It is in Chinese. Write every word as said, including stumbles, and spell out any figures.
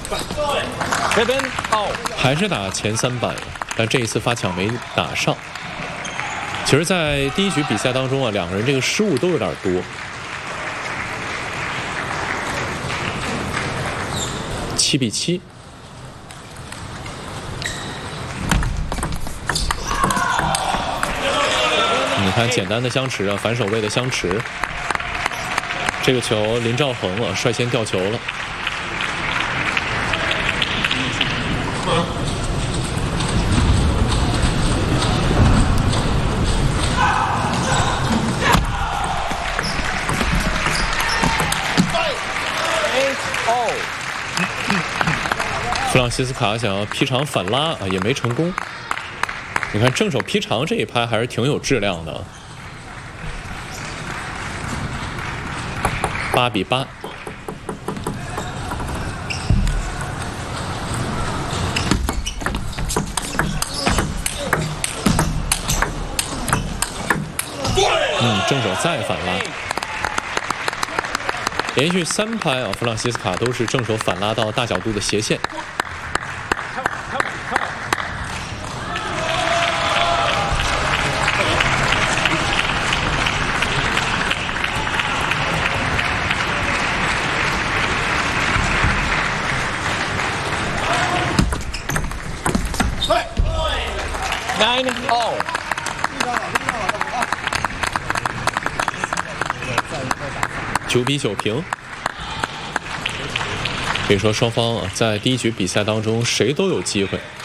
Seven out， 还是打前三板，但这一次发抢没打上。其实，在第一局比赛当中啊，两个人这个失误都有点多。七比七。你看，简单的相持啊，反手位的相持。这个球林兆恒啊率先掉球了。弗朗西斯卡想要劈长反拉啊，也没成功。你看正手劈长这一拍还是挺有质量的。八比八。嗯，正手再反拉。连续三拍啊，弗朗西斯卡都是正手反拉到大角度的斜线。 Nine all， 九比九平。可以说双方啊，在第一局比赛当中谁都有机会。